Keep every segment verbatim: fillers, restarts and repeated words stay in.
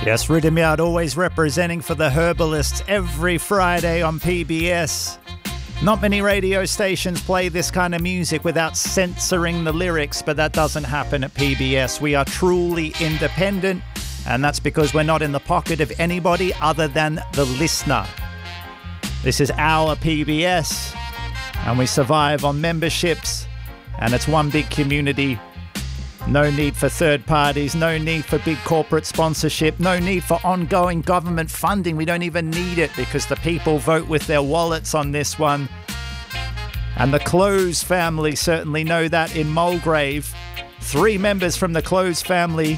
Yes, Rhythm Yard always representing for the herbalists every Friday on P B S. Not many radio stations play this kind of music without censoring the lyrics, but that doesn't happen at P B S. We are truly independent, and that's because we're not in the pocket of anybody other than the listener. This is our P B S, and we survive on memberships, and it's one big community. No need for third parties, no need for big corporate sponsorship, no need for ongoing government funding. We don't even need it because the people vote with their wallets on this one. And the Close family certainly know that in Mulgrave. Three members from the Close family.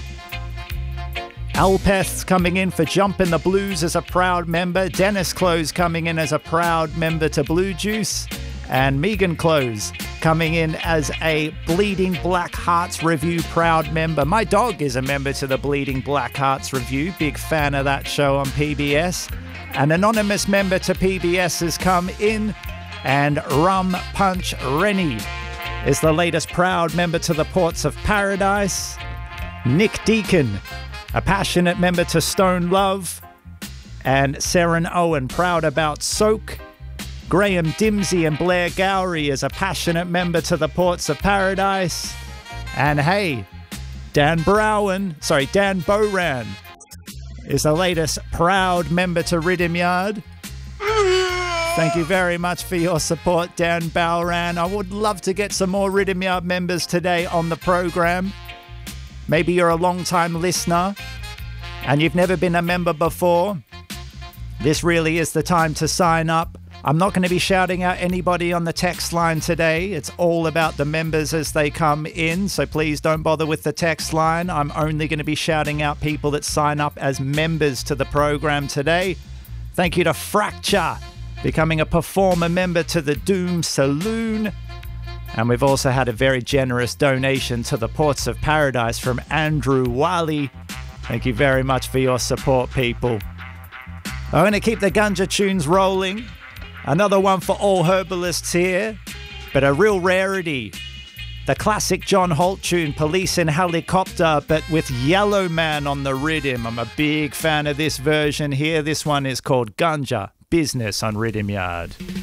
Alpeth coming in for Jumpin' the Blues as a proud member. Dennis Close coming in as a proud member to Blue Juice. And Megan Close coming in as a Bleeding Black Hearts Review proud member. My dog is a member to the Bleeding Black Hearts Review. Big fan of that show on P B S. An anonymous member to P B S has come in. And Rum Punch Rennie is the latest proud member to the Ports of Paradise. Nick Deacon, a passionate member to Stone Love. And Seren Owen, proud about Soak. Graham Dimsey and Blair Gowrie is a passionate member to the Ports of Paradise. And hey, Dan Browen, sorry, Dan Boran is the latest proud member to Rhythm Yard. Thank you very much for your support, Dan Bowran. I would love to get some more Rhythm Yard members today on the program. Maybe you're a long-time listener and you've never been a member before. This really is the time to sign up. I'm not going to be shouting out anybody on the text line today. It's all about the members as they come in, so please don't bother with the text line. I'm only going to be shouting out people that sign up as members to the program today. Thank you to Fracture, becoming a performer member to the Doom Saloon. And we've also had a very generous donation to the Ports of Paradise from Andrew Wally. Thank you very much for your support, people. I'm going to keep the Gunja tunes rolling. Another one for all herbalists here, but a real rarity. The classic John Holt tune, Police in Helicopter, but with Yellow Man on the rhythm. I'm a big fan of this version here. This one is called Gunja Business on Rhythm Yard.